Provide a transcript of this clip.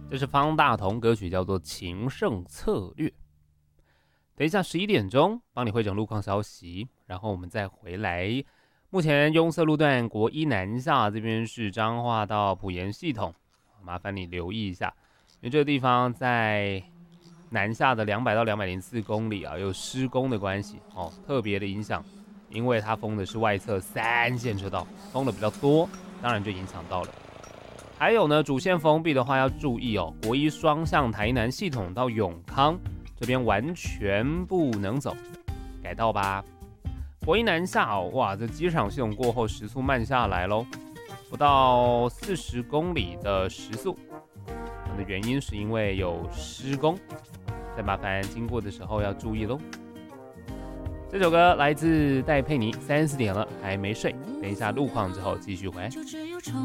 这是方大同歌曲，叫做《情胜策略》。等一下11点钟帮你汇整路况消息，然后我们再回来。目前拥塞路段国一南下这边是彰化到埔盐系统，麻烦你留意一下，因为这个地方在南下的200到204公里啊，有施工的关系哦，特别的影响，因为它封的是外侧3线车道，封的比较多，当然就影响到了。还有呢，主线封闭的话要注意哦，国一双向台南系统到永康这边完全不能走，改道吧。国一南下哦，哇，这机场系统过后时速慢下来咯，不到40公里的时速。那原因是因为有施工，再麻烦经过的时候要注意咯。这首歌来自戴佩妮，34点了还没睡，等一下路况之后继续回来。